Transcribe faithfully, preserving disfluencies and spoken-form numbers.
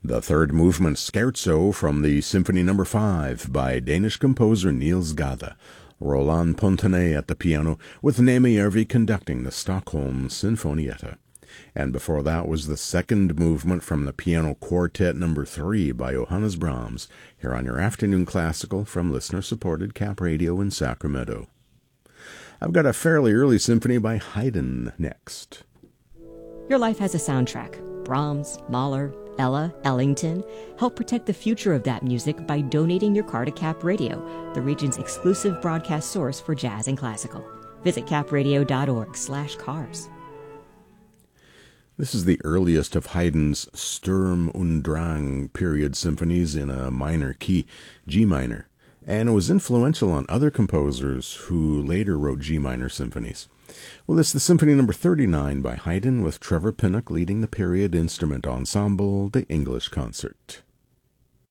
The third movement, Scherzo, from the Symphony Number five by Danish composer Niels Gade. Roland Pontanet at the piano, with Nemi Järvi conducting the Stockholm Sinfonietta. And before that was the second movement from the Piano Quartet Number three by Johannes Brahms, here on your Afternoon Classical from listener-supported Cap Radio in Sacramento. I've got a fairly early symphony by Haydn next. Your life has a soundtrack. Brahms, Mahler, Ella, Ellington. Help protect the future of that music by donating your car to Cap Radio, the region's exclusive broadcast source for jazz and classical. Visit capradio.org slash cars. This is the earliest of Haydn's Sturm und Drang period symphonies in a minor key, G minor, and it was influential on other composers who later wrote G minor symphonies. Well, this is the Symphony Number thirty-nine by Haydn, with Trevor Pinnock leading the period instrument ensemble, the English Concert.